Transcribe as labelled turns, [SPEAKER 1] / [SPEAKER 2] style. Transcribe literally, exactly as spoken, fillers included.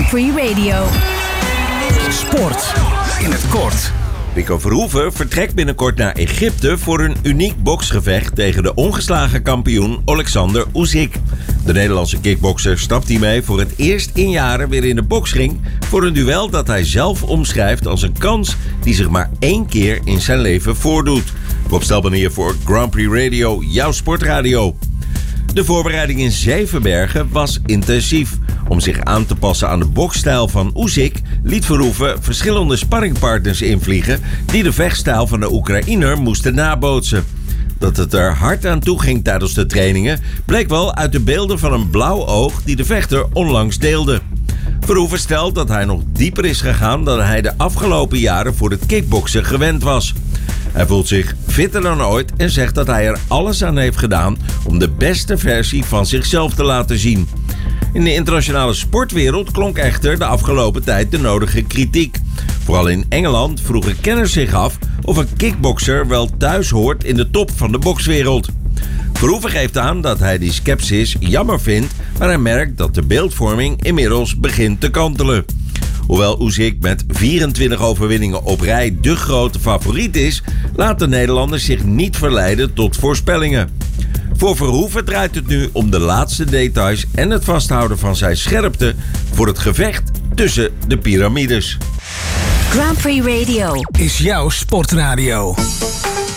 [SPEAKER 1] Grand Prix Radio.
[SPEAKER 2] Sport in het kort.
[SPEAKER 3] Rico Verhoeven vertrekt binnenkort naar Egypte voor een uniek boksgevecht tegen de ongeslagen kampioen Alexander Usyk. De Nederlandse kickbokser stapt hiermee voor het eerst in jaren weer in de boksring voor een duel dat hij zelf omschrijft als een kans die zich maar één keer in zijn leven voordoet. Rob Stelban hier voor Grand Prix Radio, jouw sportradio. De voorbereiding in Zevenbergen was intensief. Om zich aan te passen aan de boksstijl van Usyk liet Verhoeven verschillende sparringpartners invliegen die de vechtstijl van de Oekraïner moesten nabootsen. Dat het er hard aan toe ging tijdens de trainingen bleek wel uit de beelden van een blauw oog die de vechter onlangs deelde. Verhoeven stelt dat hij nog dieper is gegaan dan hij de afgelopen jaren voor het kickboksen gewend was. Hij voelt zich fitter dan ooit en zegt dat hij er alles aan heeft gedaan om de beste versie van zichzelf te laten zien. In de internationale sportwereld klonk echter de afgelopen tijd de nodige kritiek. Vooral in Engeland vroegen kenners zich af of een kickbokser wel thuis hoort in de top van de bokswereld. Verhoeven geeft aan dat hij die scepsis jammer vindt, maar hij merkt dat de beeldvorming inmiddels begint te kantelen. Hoewel Usyk met vierentwintig overwinningen op rij de grote favoriet is, laat de Nederlander zich niet verleiden tot voorspellingen. Voor Verhoeven draait het nu om de laatste details en het vasthouden van zijn scherpte voor het gevecht tussen de piramides.
[SPEAKER 1] Grand Prix Radio
[SPEAKER 2] is jouw sportradio.